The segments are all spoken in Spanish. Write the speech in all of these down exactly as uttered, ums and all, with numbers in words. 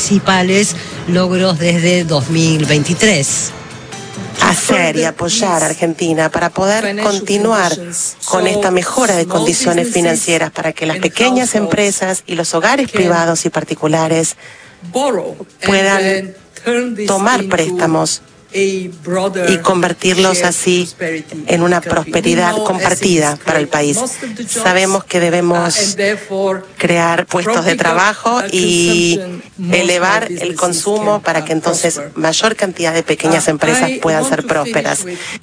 principales logros desde dos mil veintitrés. Hacer y apoyar a Argentina para poder continuar con esta mejora de condiciones financieras para que las pequeñas empresas y los hogares privados y particulares puedan tomar préstamos y convertirlos así en una prosperidad compartida para el país. Sabemos que debemos crear puestos de trabajo y elevar el consumo para que entonces mayor cantidad de pequeñas empresas puedan ser prósperas.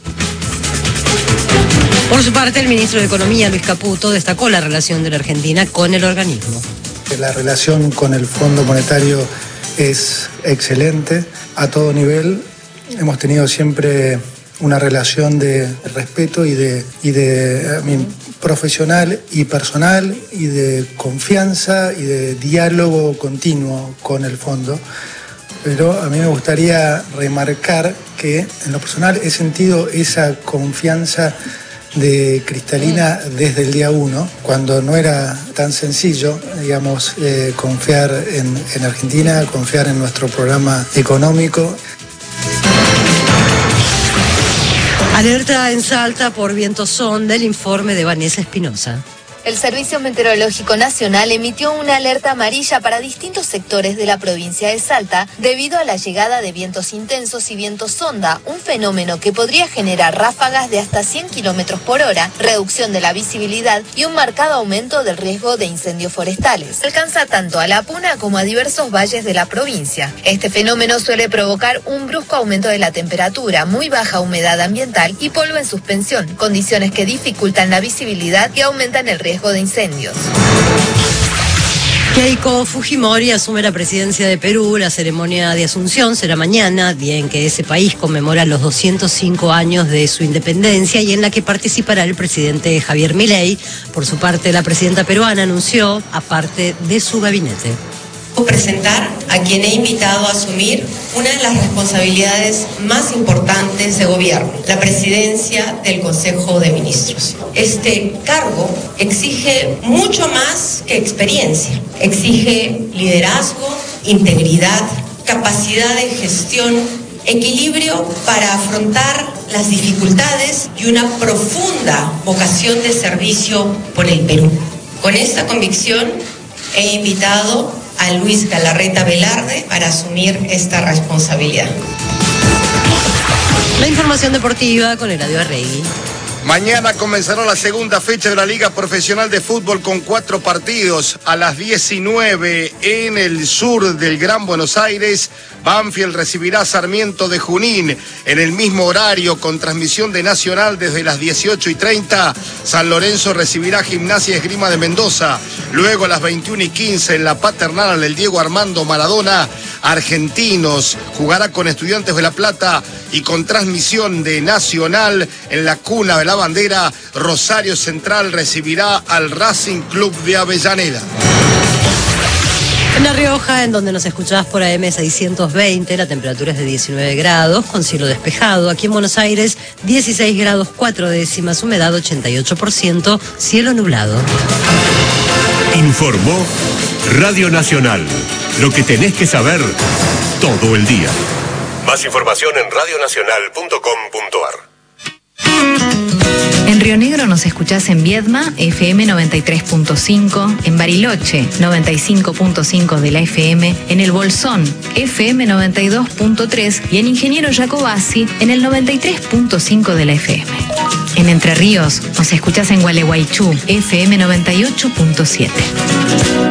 Por su parte, el ministro de Economía, Luis Caputo, destacó la relación de la Argentina con el organismo. La relación con el Fondo Monetario es excelente a todo nivel. Hemos tenido siempre una relación de respeto y de, y de a mí, profesional y personal y de confianza y de diálogo continuo con el fondo. Pero a mí me gustaría remarcar que en lo personal he sentido esa confianza de Cristalina desde el día uno, cuando no era tan sencillo, digamos, eh, confiar en, en Argentina, confiar en nuestro programa económico. Alerta en Salta por viento sonda, el informe de Vanessa Espinosa. El Servicio Meteorológico Nacional emitió una alerta amarilla para distintos sectores de la provincia de Salta debido a la llegada de vientos intensos y vientos sonda, un fenómeno que podría generar ráfagas de hasta cien kilómetros por hora, reducción de la visibilidad y un marcado aumento del riesgo de incendios forestales. Alcanza tanto a La Puna como a diversos valles de la provincia. Este fenómeno suele provocar un brusco aumento de la temperatura, muy baja humedad ambiental y polvo en suspensión, condiciones que dificultan la visibilidad y aumentan el riesgo de incendios. Keiko Fujimori asume la presidencia de Perú. La ceremonia de asunción será mañana, día en que ese país conmemora los doscientos cinco años de su independencia y en la que participará el presidente Javier Milei. Por su parte, la presidenta peruana anunció, aparte de su gabinete, presentar a quien he invitado a asumir una de las responsabilidades más importantes de gobierno, la presidencia del Consejo de Ministros. Este cargo exige mucho más que experiencia, exige liderazgo, integridad, capacidad de gestión, equilibrio para afrontar las dificultades y una profunda vocación de servicio por el Perú. Con esta convicción he invitado a Luis Galarreta Velarde para asumir esta responsabilidad. La información deportiva con Eladio Arregui. Mañana comenzará la segunda fecha de la Liga Profesional de Fútbol con cuatro partidos. A las diecinueve en el sur del Gran Buenos Aires, Banfield recibirá a Sarmiento de Junín. En el mismo horario, con transmisión de Nacional desde las dieciocho y treinta, San Lorenzo recibirá a Gimnasia Esgrima de Mendoza. Luego a las veintiuna y quince en la Paternal, el Diego Armando Maradona, Argentinos jugará con Estudiantes de La Plata, y con transmisión de Nacional en la cuna de la bandera, Rosario Central recibirá al Racing Club de Avellaneda. En La Rioja, en donde nos escuchabas por A M seiscientos veinte, la temperatura es de diecinueve grados, con cielo despejado. Aquí en Buenos Aires, dieciséis grados cuatro décimas, humedad ochenta y ocho por ciento, cielo nublado. Informó Radio Nacional. Lo que tenés que saber todo el día. Más información en radio nacional punto com punto ar. En Río Negro nos escuchás en Viedma, F M noventa y tres punto cinco, en Bariloche, noventa y cinco punto cinco de la F M, en El Bolsón, F M noventa y dos punto tres y en Ingeniero Jacobasi, en el noventa y tres punto cinco de la F M. En Entre Ríos nos escuchás en Gualeguaychú, F M noventa y ocho punto siete.